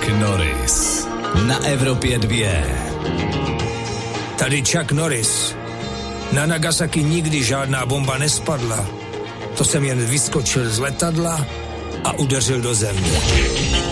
Norris na Evropě 2. Tady Chuck Norris. Na Nagasaki nikdy žádná bomba nespadla. To jsem jen vyskočil z letadla a udeřil do země.